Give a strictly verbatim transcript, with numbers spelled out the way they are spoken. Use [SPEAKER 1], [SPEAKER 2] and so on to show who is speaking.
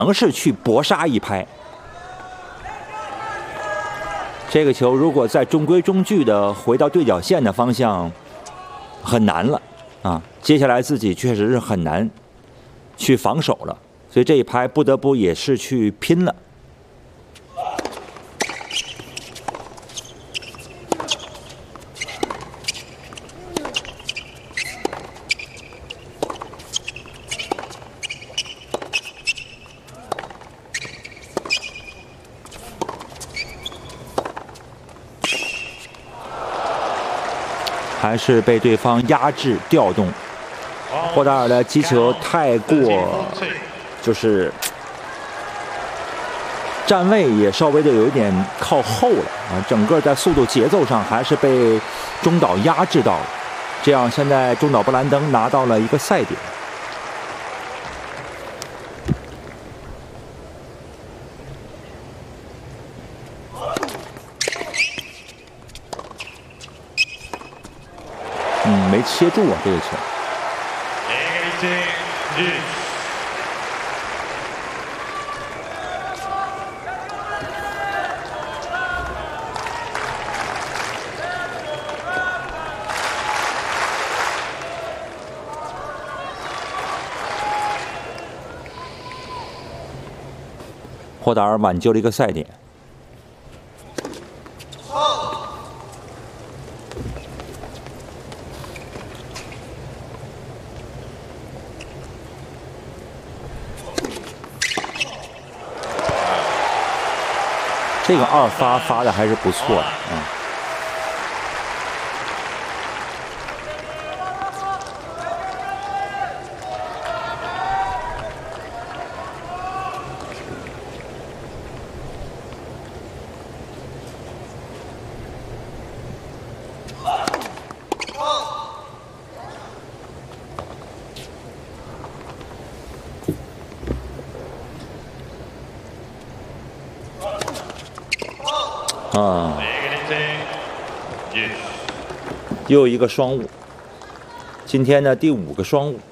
[SPEAKER 1] 能是去搏杀一拍。这个球如果在中规中矩的回到对角线的方向，很难了啊！接下来自己确实是很难去防守了，所以这一拍不得不也是去拼了。 还是被对方压制调动，霍达尔的击球太过，就是站位也稍微的有一点靠后了啊，整个在速度节奏上还是被中岛压制到了，这样现在中岛布兰登拿到了一个赛点。 嗯，没切住啊，这个球。霍达尔挽救了一个赛点。 这个二发发的还是不错的啊。啊，又一个双误，今天的第五个双误。